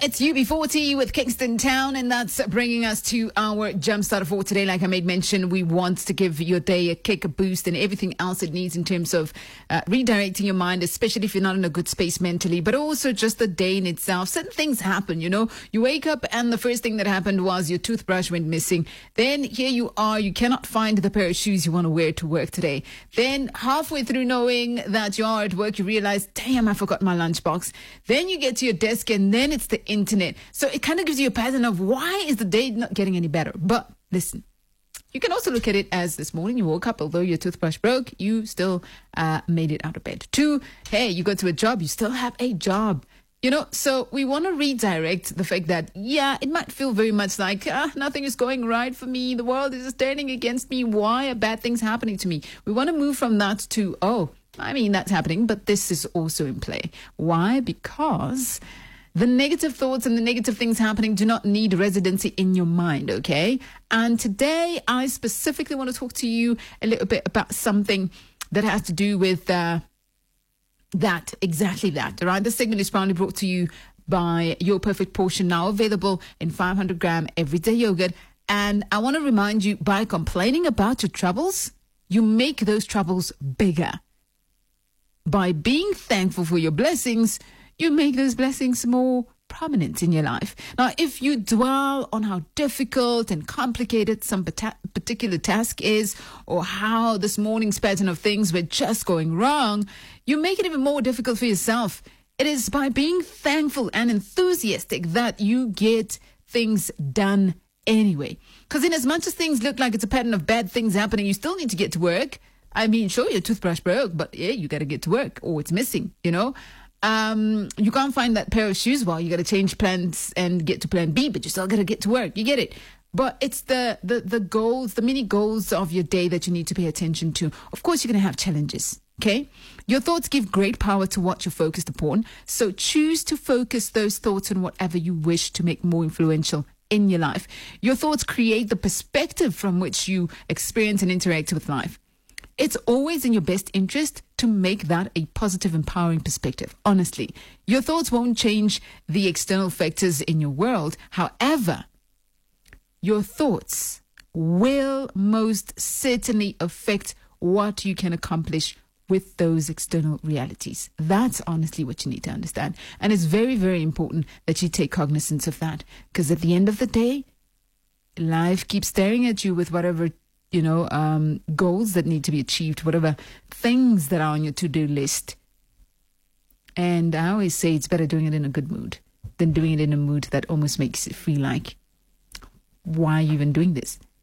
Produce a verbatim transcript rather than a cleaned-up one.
It's U B forty with Kingston Town, and that's bringing us to our Jumpstart for today. Like I made mention, we want to give your day a kick, a boost, and everything else it needs in terms of uh, redirecting your mind, especially if you're not in a good space mentally, but also just the day in itself. Certain things happen, you know. You wake up and the first thing that happened was your toothbrush went missing. Then here you are, you cannot find the pair of shoes you want to wear to work today. Then halfway through knowing that you are at work, you realize, damn, I forgot my lunchbox. Then you get to your desk and then it's the internet. So it kind of gives you a pattern of why is the day not getting any better? But listen, you can also look at it as this morning you woke up, although your toothbrush broke, you still uh, made it out of bed. Two, hey, you go to a job, you still have a job. You know, so we want to redirect the fact that, yeah, it might feel very much like ah, nothing is going right for me. The world is turning against me. Why are bad things happening to me? We want to move from that to, oh, I mean, that's happening, but this is also in play. Why? Because the negative thoughts and the negative things happening do not need residency in your mind, okay? And today, I specifically want to talk to you a little bit about something that has to do with uh, that, exactly that, all right? This segment is proudly brought to you by Your Perfect Portion, now available in five hundred gram everyday yogurt. And I want to remind you, by complaining about your troubles, you make those troubles bigger. By being thankful for your blessings, you make those blessings more prominent in your life. Now, if you dwell on how difficult and complicated some particular task is, or how this morning's pattern of things were just going wrong, you make it even more difficult for yourself. It is by being thankful and enthusiastic that you get things done anyway. Because in as much as things look like it's a pattern of bad things happening, you still need to get to work. I mean, sure, your toothbrush broke, but yeah, you got to get to work, or it's missing, you know. Um, you can't find that pair of shoes. Well, you got to change plans and get to plan B, but you still got to get to work. You get it. But it's the, the, the goals, the mini goals of your day that you need to pay attention to. Of course, you're going to have challenges, okay? Your thoughts give great power to what you're focused upon. So choose to focus those thoughts on whatever you wish to make more influential in your life. Your thoughts create the perspective from which you experience and interact with life. It's always in your best interest to make that a positive, empowering perspective. Honestly, your thoughts won't change the external factors in your world. However, your thoughts will most certainly affect what you can accomplish with those external realities. That's honestly what you need to understand. And it's very, very important that you take cognizance of that. Because at the end of the day, life keeps staring at you with whatever you know, um, goals that need to be achieved, whatever things that are on your to-do list. And I always say it's better doing it in a good mood than doing it in a mood that almost makes it feel like, why are you even doing this?